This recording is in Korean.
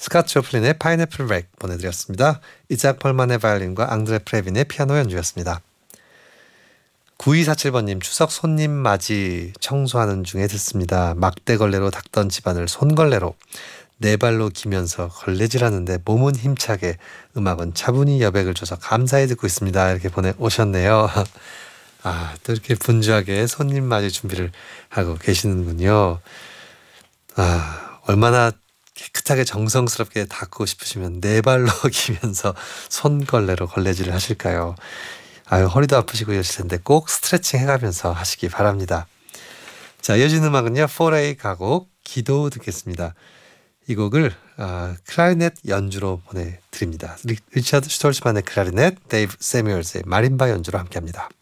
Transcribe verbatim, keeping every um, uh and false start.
스캇 조플린의 파인애플 렉 보내드렸습니다. 이작 펄만의 바이올린과 앙드레 프레빈의 피아노 연주였습니다. 구이사칠번님 추석 손님 맞이 청소하는 중에 듣습니다. 막대걸레로 닦던 집안을 손걸레로 네 발로 기면서 걸레질하는데 몸은 힘차게 음악은 차분히 여백을 줘서 감사히 듣고 있습니다. 이렇게 보내오셨네요. 아, 또 이렇게 분주하게 손님 맞이 준비를 하고 계시는군요. 아, 얼마나 깨끗하게 정성스럽게 닦고 싶으시면 네 발로 기면서 손걸레로 걸레질을 하실까요? 아유, 허리도 아프시고 이러실 텐데 꼭 스트레칭 해가면서 하시기 바랍니다. 자, 이어지는 음악은요. 포레이 가곡 기도 듣겠습니다. 이 곡을 어, 클라리넷 연주로 보내드립니다. 리처드 슈톨츠만의 클라리넷, 데이브 세뮤얼스의 마림바 연주로 함께합니다.